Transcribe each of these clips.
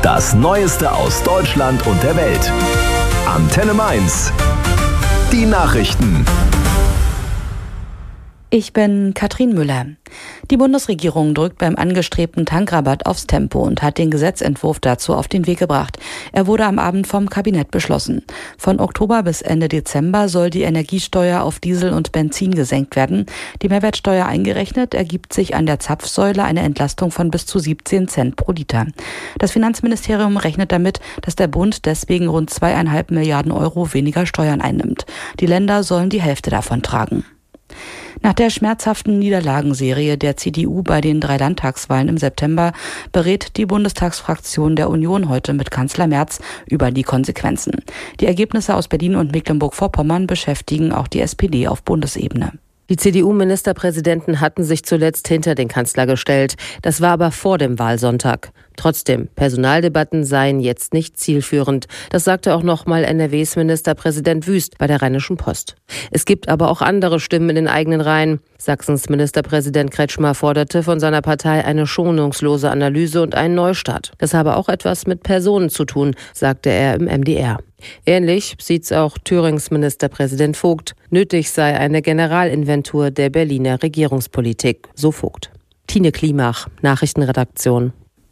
Das Neueste aus Deutschland und der Welt. Antenne Mainz. Die Nachrichten. Ich bin Katrin Müller. Die Bundesregierung drückt beim angestrebten Tankrabatt aufs Tempo und hat den Gesetzentwurf dazu auf den Weg gebracht. Er wurde am Abend vom Kabinett beschlossen. Von Oktober bis Ende Dezember soll die Energiesteuer auf Diesel und Benzin gesenkt werden. Die Mehrwertsteuer eingerechnet ergibt sich an der Zapfsäule eine Entlastung von bis zu 17 Cent pro Liter. Das Finanzministerium rechnet damit, dass der Bund deswegen rund 2,5 Milliarden Euro weniger Steuern einnimmt. Die Länder sollen die Hälfte davon tragen. Nach der schmerzhaften Niederlagenserie der CDU bei den 3 Landtagswahlen im September berät die Bundestagsfraktion der Union heute mit Kanzler Merz über die Konsequenzen. Die Ergebnisse aus Berlin und Mecklenburg-Vorpommern beschäftigen auch die SPD auf Bundesebene. Die CDU-Ministerpräsidenten hatten sich zuletzt hinter den Kanzler gestellt. Das war aber vor dem Wahlsonntag. Trotzdem, Personaldebatten seien jetzt nicht zielführend. Das sagte auch nochmal NRWs Ministerpräsident Wüst bei der Rheinischen Post. Es gibt aber auch andere Stimmen in den eigenen Reihen. Sachsens Ministerpräsident Kretschmer forderte von seiner Partei eine schonungslose Analyse und einen Neustart. Das habe auch etwas mit Personen zu tun, sagte er im MDR. Ähnlich sieht's auch Thürings Ministerpräsident Vogt. Nötig sei eine Generalinventur der Berliner Regierungspolitik, so Vogt. Tine Klimach, Nachrichtenredaktion.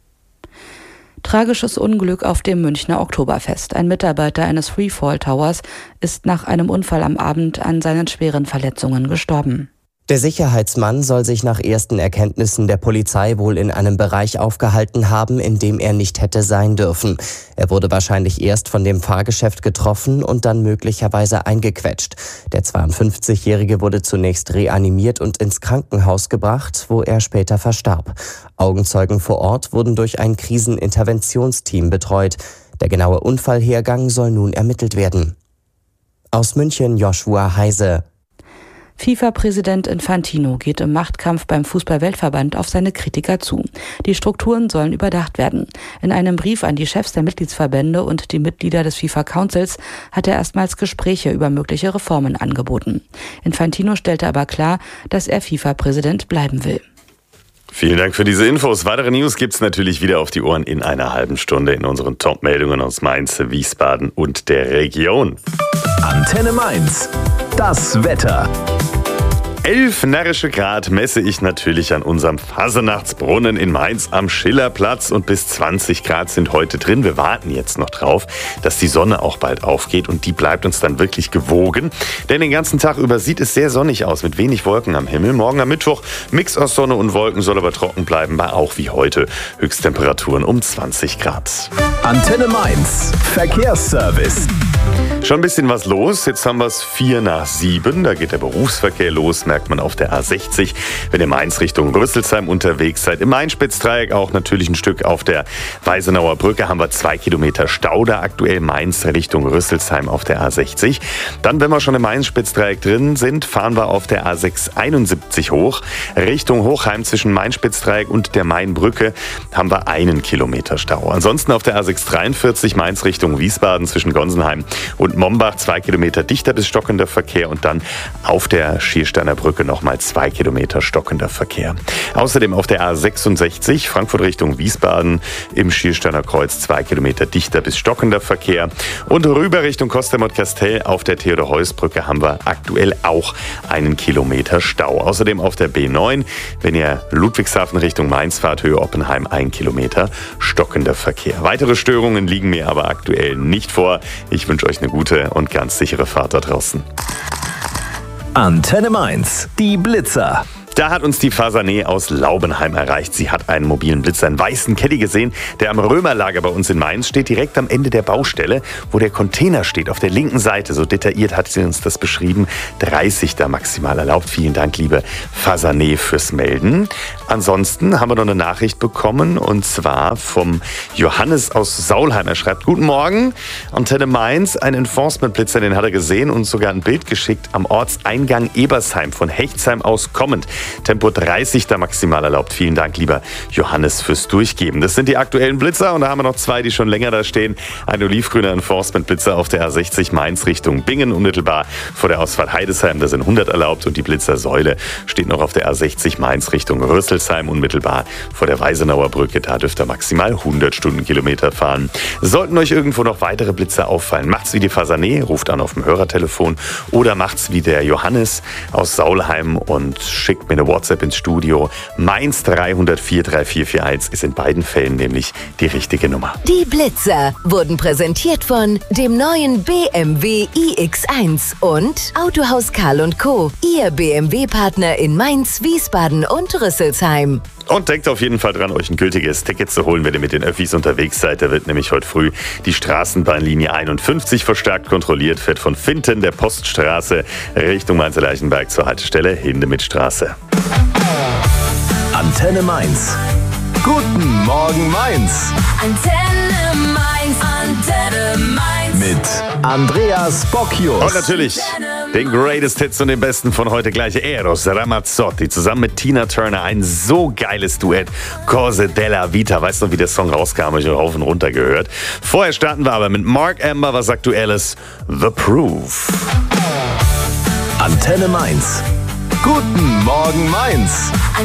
Tragisches Unglück auf dem Münchner Oktoberfest. Ein Mitarbeiter eines Freefall Towers ist nach einem Unfall am Abend an seinen schweren Verletzungen gestorben. Der Sicherheitsmann soll sich nach ersten Erkenntnissen der Polizei wohl in einem Bereich aufgehalten haben, in dem er nicht hätte sein dürfen. Er wurde wahrscheinlich erst von dem Fahrgeschäft getroffen und dann möglicherweise eingequetscht. Der 52-Jährige wurde zunächst reanimiert und ins Krankenhaus gebracht, wo er später verstarb. Augenzeugen vor Ort wurden durch ein Kriseninterventionsteam betreut. Der genaue Unfallhergang soll nun ermittelt werden. Aus München Joshua Heise. FIFA-Präsident Infantino geht im Machtkampf beim Fußball-Weltverband auf seine Kritiker zu. Die Strukturen sollen überdacht werden. In einem Brief an die Chefs der Mitgliedsverbände und die Mitglieder des FIFA-Councils hat er erstmals Gespräche über mögliche Reformen angeboten. Infantino stellte aber klar, dass er FIFA-Präsident bleiben will. Vielen Dank für diese Infos. Weitere News gibt's natürlich wieder auf die Ohren in einer halben Stunde in unseren Top-Meldungen aus Mainz, Wiesbaden und der Region. Antenne Mainz. Das Wetter. 11 närrische Grad messe ich natürlich an unserem Fasenachtsbrunnen in Mainz am Schillerplatz und bis 20 Grad sind heute drin. Wir warten jetzt noch drauf, dass die Sonne auch bald aufgeht und die bleibt uns dann wirklich gewogen. Denn den ganzen Tag über sieht es sehr sonnig aus mit wenig Wolken am Himmel. Morgen am Mittwoch Mix aus Sonne und Wolken, soll aber trocken bleiben, bei auch wie heute Höchsttemperaturen um 20 Grad. Antenne Mainz. Verkehrsservice. Schon ein bisschen was los. Jetzt haben wir es 6:45. Da geht der Berufsverkehr los, merkt man auf der A60. Wenn ihr Mainz Richtung Rüsselsheim unterwegs seid, im Main-Spitz-Dreieck auch natürlich ein Stück auf der Weisenauer Brücke haben wir 2 Kilometer Stau. Da aktuell Mainz Richtung Rüsselsheim auf der A60. Dann, wenn wir schon im Main-Spitz-Dreieck drin sind, fahren wir auf der A671 hoch. Richtung Hochheim zwischen Main-Spitz-Dreieck und der Mainbrücke haben wir 1 Kilometer Stau. Ansonsten auf der A643 Mainz Richtung Wiesbaden zwischen Gonsenheim und Mombach 2 Kilometer dichter bis stockender Verkehr und dann auf der Schiersteiner Brücke nochmal 2 Kilometer stockender Verkehr. Außerdem auf der A66 Frankfurt Richtung Wiesbaden im Schiersteiner Kreuz 2 Kilometer dichter bis stockender Verkehr und rüber Richtung Kostermott-Kastell auf der Theodor-Heuss-Brücke haben wir aktuell auch 1 Kilometer Stau. Außerdem auf der B9, wenn ihr Ludwigshafen Richtung Mainz fahrt, Höhe Oppenheim 1 Kilometer stockender Verkehr. Weitere Störungen liegen mir aber aktuell nicht vor. Ich wünsche euch eine gute und ganz sichere Fahrt da draußen. Antenne Mainz. Die Blitzer. Da hat uns die Fasané aus Laubenheim erreicht. Sie hat einen mobilen Blitzer, einen weißen Caddy gesehen, der am Römerlager bei uns in Mainz steht, direkt am Ende der Baustelle, wo der Container steht, auf der linken Seite. So detailliert hat sie uns das beschrieben. 30 da maximal erlaubt. Vielen Dank, liebe Fasané, fürs Melden. Ansonsten haben wir noch eine Nachricht bekommen, und zwar vom Johannes aus Saulheim. Er schreibt: Guten Morgen, Antenne Mainz. Ein Enforcement-Blitzer, den hat er gesehen und sogar ein Bild geschickt am Ortseingang Ebersheim von Hechtsheim aus kommend. Tempo 30 da maximal erlaubt. Vielen Dank, lieber Johannes, fürs Durchgeben. Das sind die aktuellen Blitzer und da haben wir noch zwei, die schon länger da stehen. Ein olivgrüner Enforcement-Blitzer auf der A60 Mainz Richtung Bingen, unmittelbar vor der Ausfahrt Heidesheim. Da sind 100 erlaubt und die Blitzersäule steht noch auf der A60 Mainz Richtung Rüsselsheim, unmittelbar vor der Weisenauer Brücke. Da dürft ihr maximal 100 Stundenkilometer fahren. Sollten euch irgendwo noch weitere Blitzer auffallen, macht's wie die Fasané, ruft an auf dem Hörertelefon oder macht's wie der Johannes aus Saulheim und schickt mir eine WhatsApp ins Studio. Mainz 304 3441 ist in beiden Fällen nämlich die richtige Nummer. Die Blitzer wurden präsentiert von dem neuen BMW iX1 und Autohaus Karl & Co., Ihr BMW-Partner in Mainz, Wiesbaden und Rüsselsheim. Und denkt auf jeden Fall dran, euch ein gültiges Ticket zu holen, wenn ihr mit den Öffis unterwegs seid. Da wird nämlich heute früh die Straßenbahnlinie 51 verstärkt kontrolliert, fährt von Finten, der Poststraße, Richtung Mainz-Leichenberg zur Haltestelle Hindemithstraße. Antenne Mainz. Guten Morgen Mainz. Antenne Mainz, Antenne Mainz. Mit Andreas Bocchius. Und natürlich den Greatest Hits und den besten von heute gleich. Eros Ramazzotti zusammen mit Tina Turner. Ein so geiles Duett. Cose della Vita. Weißt du, wie der Song rauskam? Hab ich rauf und runter gehört. Vorher starten wir aber mit Mark Amber. Was Aktuelles? The Proof. Antenne Mainz. Guten Morgen Mainz.